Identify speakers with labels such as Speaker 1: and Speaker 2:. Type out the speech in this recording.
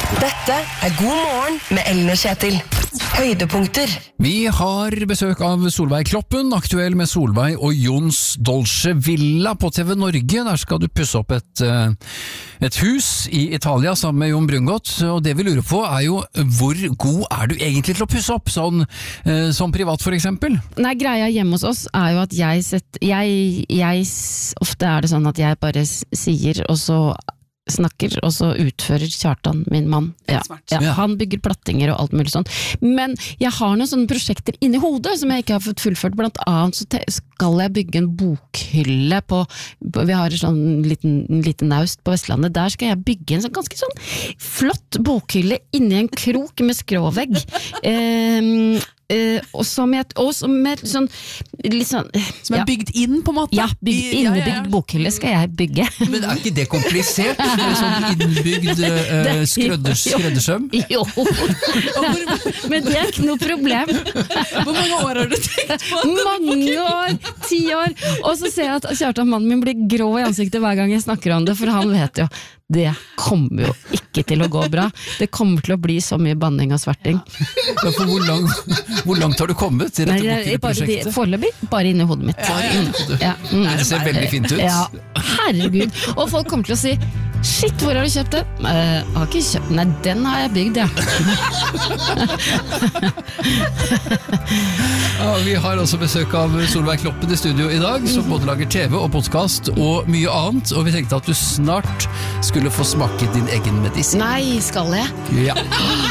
Speaker 1: Dette God morgen med Ellen og Kjetil. Høydepunkter.
Speaker 2: Vi har besøk av Solveig Kloppen, aktuell med Solveig og Jons Dolce Villa på TV Norge. Der skal du pusse opp et hus i Italia sammen med Jon Brungot. Og det vi lurer på er jo, hvor god er du egentlig til å pusse opp, sånn privat for eksempel?
Speaker 3: Nei, greia hjemme hos oss er jo at ofte er det sånn at jeg bare sier, og så snakker, og så utfører Kjartan, min mann. Ja, han bygger plattinger og alt mulig sånn. Men jeg har noen sånne prosjekter inni hodet som jeg ikke har fått fullført. Blant annet så skal jeg bygge en bokhylle vi har en sånn liten naust på Vestlandet. Der skal jeg bygge en sånn ganske sånn flott bokhylle inni en krok med skråvegg. Og som er sånn litt sånn
Speaker 4: som er bygd inn på en måte?
Speaker 3: Ja, innebygd bokhylle skal jeg bygge.
Speaker 2: Men er ikke det komplisert? Sånn innbygd skreddersøm?
Speaker 3: Jo, men det er ikke noe problem.
Speaker 4: Hvor mange år har du tenkt på?
Speaker 3: Mange år, 10 år. Og så ser jeg at Kjartan, mannen min, blir grå i ansiktet hver gang jeg snakker om det, for han vet jo det kommer jo ikke til å gå bra. Det kommer til å bli så mye banning og sverting.
Speaker 2: Ja, for hvor langt har du kommet til dette bokhylle-prosjektet?
Speaker 3: Foreløpig, bare inni hodet mitt.
Speaker 2: Det ser veldig fint ut.
Speaker 3: Ja, herregud. Og folk kommer til å si, shit, hvor har du kjøpt det? Har ikke kjøpt, nei, den har jeg bygd, ja.
Speaker 2: Vi har også besøk av Solveig Kloppen i studio i dag, som både lager TV og podcast og mye annet, og vi tenkte at du snart skulle få smake din egen medisin.
Speaker 3: Nei, skal jeg?
Speaker 2: Ja.